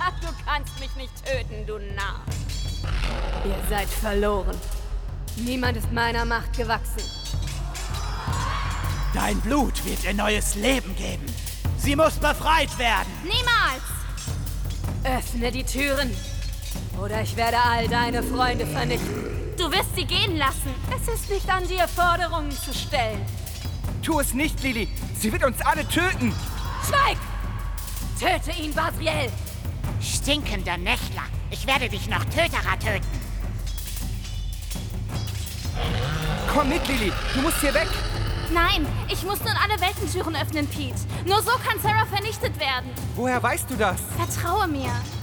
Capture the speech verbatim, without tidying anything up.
Du kannst mich nicht töten, du Narr. Ihr seid verloren. Niemand ist meiner Macht gewachsen. Dein Blut wird ihr neues Leben geben. Sie muss befreit werden. Niemals! Öffne die Türen, oder ich werde all deine Freunde vernichten. Du wirst sie gehen lassen. Es ist nicht an dir, Forderungen zu stellen. Tu es nicht, Lily. Sie wird uns alle töten. Schweig! Töte ihn, Basriel! Stinkender Nächtler. Ich werde dich noch töterer töten. Komm mit, Lily. Du musst hier weg. Nein, ich muss nun alle Weltentüren öffnen, Pete. Nur so kann Sarah vernichtet werden. Woher weißt du das? Vertraue mir.